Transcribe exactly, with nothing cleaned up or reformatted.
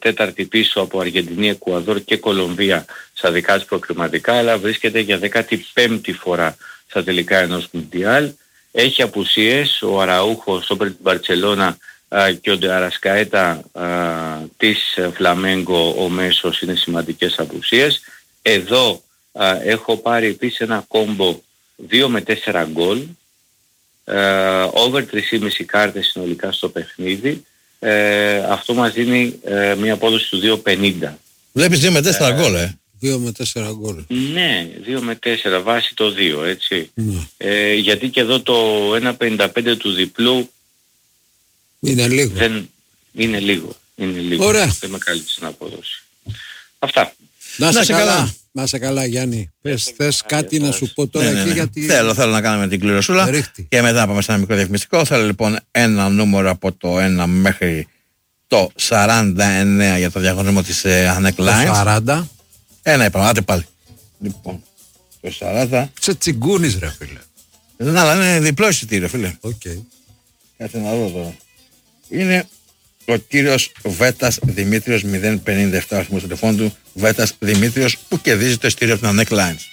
τέταρτη πίσω από Αργεντινή, Εκουαδόρ και Κολομβία στα δικά της προκριματικά, αλλά βρίσκεται για δέκατη πέμπτη φορά στα τελικά ενός Μουντιάλ. Έχει απουσίες, ο Αραούχο, ο Στόπερ της Μπαρτσελώνα και ο Ντεαρασκαέτα της Φλαμέγκο, ο μέσος, είναι σημαντικές απουσίες. Εδώ α, έχω πάρει επίσης ένα κόμπο δύο με τέσσερα γκολ, over τρεις κόμμα πέντε κάρτες συνολικά στο παιχνίδι. Ε, αυτό μας δίνει ε, μια απόδοση του δύο πενήντα. Βλέπεις δύο με τέσσερα γκολ, ε. δύο με τέσσερα γκολ. Ναι, δύο με τέσσερα βάσει το δύο, έτσι. Ναι. Ε, γιατί και εδώ το ένα πενήντα πέντε του διπλού είναι λίγο. Δεν, είναι λίγο. Είναι λίγο. Ωραία. Δεν με κάλυψε την απόδοση. Αυτά. Να σε καλά. καλά. Να σε καλά, Γιάννη. Πες, θες κάτι να σου πω τώρα ναι, ναι, εκεί ναι. γιατί... Θέλω, θέλω να κάνουμε την κληροσούλα. Ρίχτη. Και μετά πάμε σε ένα μικρό διαφημιστικό. Θέλω λοιπόν ένα νούμερο από το ένα μέχρι το σαράντα εννέα για το διαγωνισμό της Ανεκ Lines. σαράντα. Ένα είπαμε, άτε πάλι. Λοιπόν, το σαράντα. Σε τσιγκούνεις ρε φίλε. Δεν αλλά είναι διπλό εισιτήριο φίλε. Οκ. Okay. Κάτσε να δω τώρα. Είναι ο κύριος Βέτας Δημήτριος μηδέν πενήντα επτά, ο αριθμός του τηλεφώνου του Βέτας Δημήτριος, που κερδίζει το εισιτήριο από την Ανεκ Lines.